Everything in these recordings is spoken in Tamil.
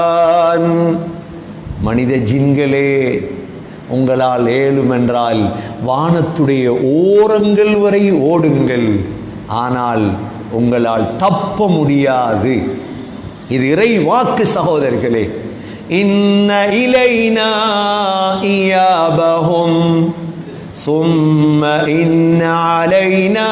மனித ஜின்களே, உங்களால் ஏழுமென்றால் வானத்துடைய ஓரங்கள் வரை ஓடுங்கள், ஆனால் உங்களால் தப்ப முடியாது. இது இறை வாக்கு சகோதரர்களே. இன்ன இலைனா இயாபஹும் சும்ம இன்ன அலைனா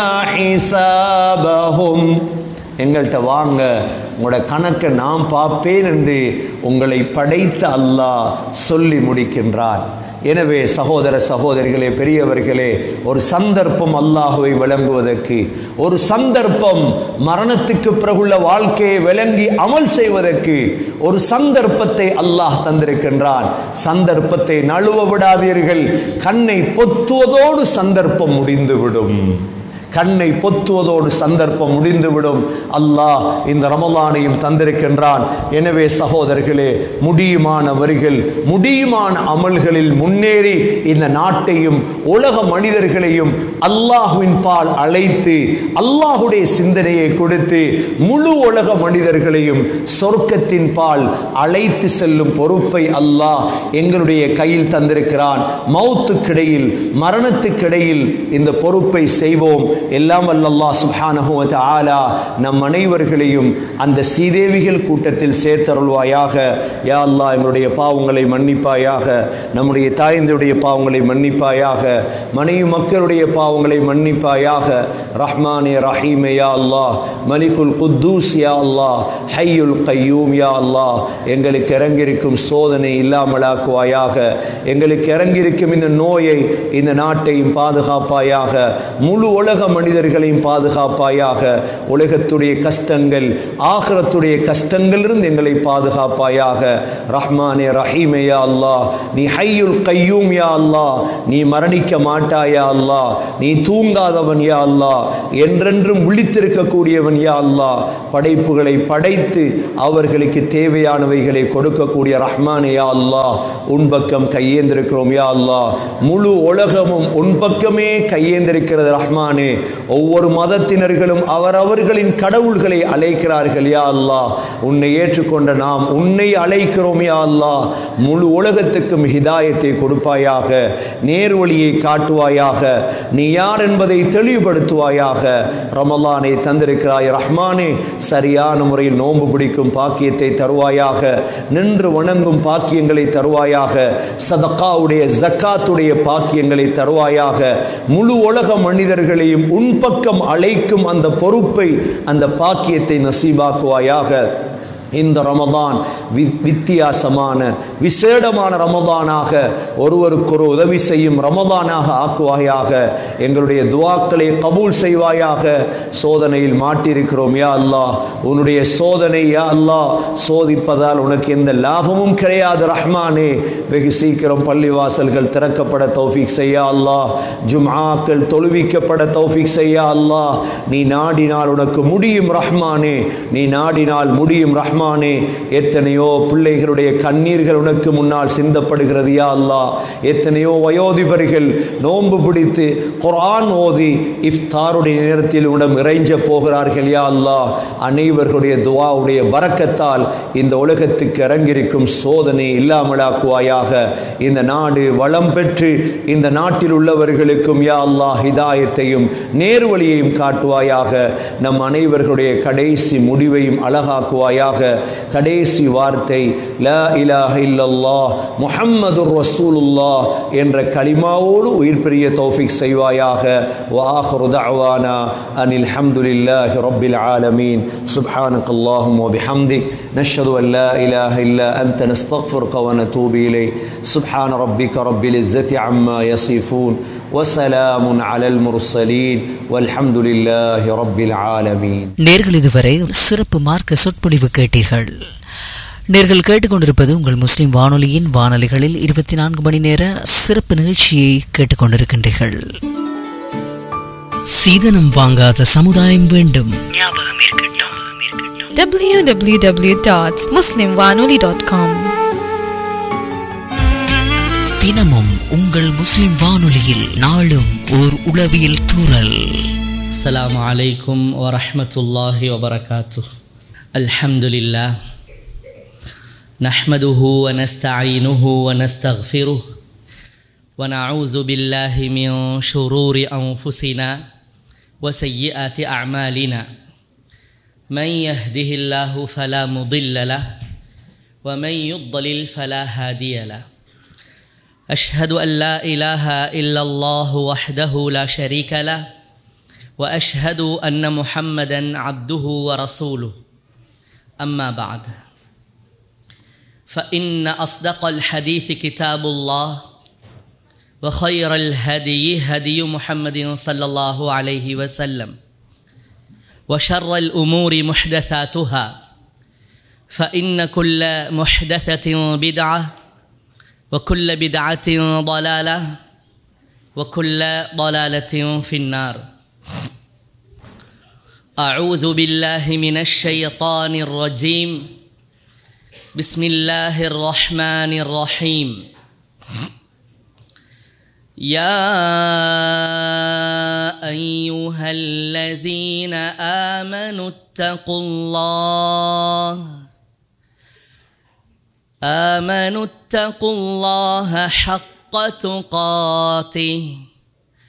ஹிசாபஹும். எங்கள்கிட்ட வாங்க, உங்களோட கணக்கை நான் பார்ப்பேன் என்று உங்களை படைத்த அல்லாஹ் சொல்லி முடிக்கின்றார். எனவே சகோதர சகோதரிகளே, பெரியவர்களே, ஒரு சந்தர்ப்பம் அல்லாஹுவை விளங்குவதற்கு, ஒரு சந்தர்ப்பம் மரணத்துக்கு பிறகுள்ள வாழ்க்கையை விளங்கி அமல் செய்வதற்கு ஒரு சந்தர்ப்பத்தை அல்லாஹ் தந்திருக்கின்றான். சந்தர்ப்பத்தை நழுவ விடாதீர்கள். கண்ணை பொத்துவதோடு சந்தர்ப்பம் முடிந்துவிடும். கண்ணை பொத்துவதோடு சந்தர்ப்பம் முடிந்துவிடும். அல்லாஹ் இந்த ரமலானையும் தந்திருக்கின்றான். எனவே சகோதரர்களே, முடியுமானவர்கள் முடியுமான அமல்களில் முன்னேறி இந்த நாட்டையும் உலக மனிதர்களையும் அல்லாஹுவின் பால் அழைத்து அல்லாஹுடைய சிந்தனையை கொடுத்து முழு உலக மனிதர்களையும் சொர்க்கத்தின் பால் அழைத்து செல்லும் பொறுப்பை அல்லாஹ் எங்களுடைய கையில் தந்திருக்கிறான். மௌத்துக்கிடையில், மரணத்துக்கிடையில் இந்த பொறுப்பை செய்வோம். எல்லாம் வல்ல அல்லாஹ் சுப்ஹானஹு வ தஆலா நம் அனைவர்களையும் அந்த சீதேவிகள் கூட்டத்தில் சேர்த்தருள்வாயாக. யா அல்லாஹ், எங்களுடைய பாவங்களை மன்னிப்பாயாக, நம்முடைய தாய்ந்தருடைய பாவங்களை மன்னிப்பாயாக, மனைவி மக்களுடைய பாவங்களை மன்னிப்பாயாக. ரஹ்மானே ரஹீமே யா அல்லாஹ், மலிகுல் குத்தூஸ் யா அல்லாஹ், ஹய்யுல் கய்யூம் யா அல்லாஹ், எங்களுக்கு இறங்கியிருக்கும் சோதனை இல்லாமலாக்குவாயாக. எங்களுக்கு இறங்கியிருக்கும் இந்த நோயை, இந்த நாட்டையும் பாதுகாப்பாயாக. முழு உலக மனிதர்களையும் பாதுகாப்பாயாக. உலகத்துடைய கஷ்டங்கள், ஆகிரத்துடைய கஷ்டங்களிலிருந்து எங்களை பாதுகாப்பாயாக. ரஹ்மானே ரஹீமே யா அல்லாஹ், நீ ஹய்யுல் கய்யூம் யா அல்லாஹ், நீ மரணிக்க மாட்டாயா அல்லாஹ், நீ தூங்காதவன் யா அல்லாஹ், என்றென்றும் விழித்திருக்கக்கூடியவன் யா அல்லாஹ். படைப்புகளை படைத்து அவர்களுக்கு தேவையானவைகளை கொடுக்கக்கூடிய ரஹ்மானே யா அல்லாஹ், உன் பக்கம் கையேந்திருக்கிறோம் யா அல்லாஹ். முழு உலகமும் உன் பக்கமே கையேந்திருக்கிறது ரஹ்மானே. ஒவ்வொரு மதத்தினர்களும் அவரவர்களின் கடவுள்களை அழைக்கிறார்கள் யா அல்லாஹ். உன்னை ஏற்றுக்கொண்ட நாம் உன்னை அழைக்கிறோம் யா அல்லாஹ். முழு உலகத்துக்கும் ஹிதாயத்தை கொடுப்பாயாக, நேர்வழியை காட்டுவாயாக, நீ யார் என்பதை தெளிவுபடுத்துவாயாக. ரமலானை தந்திருக்கிறாய் ரஹ்மானே, சரியான முறையில் நோன்பு பிடிக்கும் பாக்கியத்தை தருவாயாக, நின்று வணங்கும் பாக்கியங்களை தருவாயாக, சதகாவுடைய ஜக்காத்துடைய பாக்கியங்களை தருவாயாக. முழு உலக மனிதர்களையும் உன் பக்கம் அழைக்கும் அந்த பொறுப்பை, அந்த பாக்கியத்தை நசீபாக்குவாயாக. இந்த ரமதான் வித்தியாசமான விசேடமான ரமதானாக, ஒருவருக்கொரு உதவி செய்யும் ரமதானாக ஆக்குவாயாக. எங்களுடைய துஆக்களை கபூல் செய்வாயாக. சோதனையில் மாட்டியிருக்கிறோம் யா அல்லாஹ். உன்னுடைய சோதனை யா அல்லாஹ், சோதிப்பதால் உனக்கு எந்த லாபமும் கிடையாது ரஹ்மானே. வெகு சீக்கிரம் பள்ளிவாசல்கள் திறக்கப்பட தௌஃபீக் செய்யா அல்லாஹ். ஜும்ஆக்கள் தொழுவிக்கப்பட தௌஃபீக் செய்யா அல்லாஹ். நீ நாடினால் உனக்கு முடியும் ரஹ்மானே, நீ நாடினால் முடியும் ரஹ்மானே. எத்தனையோ பிள்ளைகளுடைய கண்ணீர்கள் உனக்கு முன்னால் சிந்தப்படுகிறது யா அல்லாஹ். எத்தனையோ வயோதிபர்கள் நோன்பு பிடித்து குர்ஆன் ஓதி இஃப்தாருடைய நேரத்தில் உடம் இறைஞ்ச போகிறார்கள் யா அல்லாஹ். அனைவர்களுடைய துஆவுடைய பரக்கத்தால் இந்த உலகத்துக்கு இறங்கியிருக்கும் சோதனை இல்லாமலாக்குவாயாக. இந்த நாடு வளம் பெற்று இந்த நாட்டில் உள்ளவர்களுக்கும் யா அல்லாஹ் ஹிதாயத்தையும் நேர்வழியையும் காட்டுவாயாக. நம் அனைவர்களுடைய கடைசி முடிவையும் அழகாக்குவாயாக. கடைசி வார்த்தை லா இலாஹ இல்லல்லாஹ் முஹம்மதுர் ரசூலுல்லாஹ் என்ற கலிமாவோடு உயிர் பெரிய தௌஃபீக் செய்வாயாக. வ ஆகிரு தஅவானா அனில் ஹம்துலில்லாஹி ரப்பில் ஆலமீன். சுப்ஹானக்கல்லாஹும்ம வ பிஹம்திக் நஷ்ஹது அன் லா இலாஹ இல்லா அன்த நஸ்தக்ஃபிருக வ நதூபு இலைக். சுப்ஹான ரப்பிக ரப்பில் இஸ்ஸத்தி அம்மா யசிஃபூன் வ ஸலாமுன் அலல் முர்ஸலீன் வல்ஹம்துலில்லாஹி ரப்பில் ஆலமீன். நேர்கள் இதுவரை சிறப்பு மார்க்க சொற்பொழிவு கேட்டீர்கள். நேர்கள் கேட்டுக்கொண்டிருப்பது உங்கள் முஸ்லிம் வானொலியின் வானொலிகளில் 24 மணி நேர சிறப்பு நிகழ்ச்சியை கேட்டுக்கொண்டிருக்கின்றீர்கள். சீதனம் வாங்காத சமுதாயம் வேண்டும். www.muslimwanoli.com. தினமும் உங்கள் முஸ்லிம் வானொலியில் நாளும் ஓர் உளவியல் தூறல். அஸ்ஸலாமு அலைக்கும் வரஹ்மத்துல்லாஹி வபரகாத்துஹ். அல்ஹம்துலில்லாஹ் نحمده ونستعينه ونستغفره ونعوذ بالله من شرور أنفسنا وسيئات أعمالنا من يهده الله فلا مضل له ومن يضلل فلا هادي له أشهد أن لا إله إلا الله وحده لا شريك له وأشهد أن محمدا عبده ورسوله أما بعد فإن أصدق الحديث كتاب الله وخير الهدي هدي محمد صلى الله عليه وسلم وشر الأمور محدثاتها فإن كل محدثة بدعة وكل بدعة ضلالة وكل ضلالة في النار أعوذ بالله من الشيطان الرجيم بسم الله الرحمن الرحيم يا أيها الذين آمنوا اتقوا الله حق تقاته